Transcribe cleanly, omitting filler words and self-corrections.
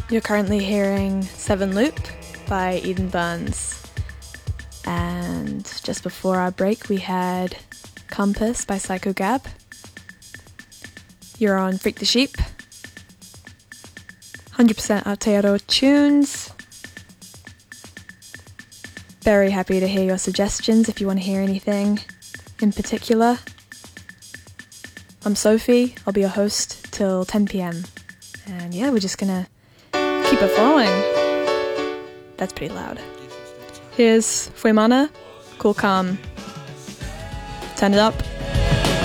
You're currently hearing Seven Loop by Eden Burns. And just before our break, we had Compass by Psycho Gab. You're on Freak the Sheep. 100% Aotearoa tunes. Very happy to hear your suggestions if you want to hear anything in particular. I'm Sophie. I'll be your host till 10 p.m. And yeah, we're just gonna keep it flowing. That's pretty loud. Here's Fuemana, Cool Calm. Turn it up.